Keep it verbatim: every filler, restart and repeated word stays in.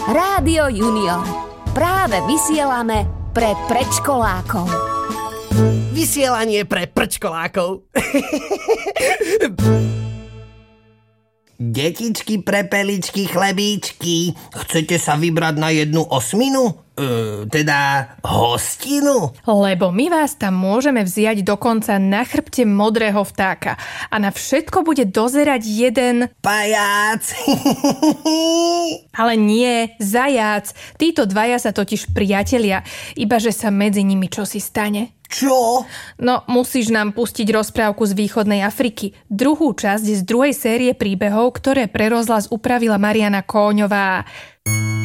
Rádio Junior. Práve vysielame pre predškolákov. Vysielanie pre prčkolákov. Detičky, prepeličky, chlebíčky, chcete sa vybrať na jednu osminu? E, teda hostinu? Lebo my vás tam môžeme vziať dokonca na chrbte modrého vtáka. A na všetko bude dozerať jeden... Pajac! Ale nie, zajac. Títo dvaja sa totiž priatelia, ibaže sa medzi nimi čosi stane. Čo? No, musíš nám pustiť rozprávku z východnej Afriky. Druhú časť z druhej série príbehov, ktoré pre rozhlas upravila Mariana Kóňová.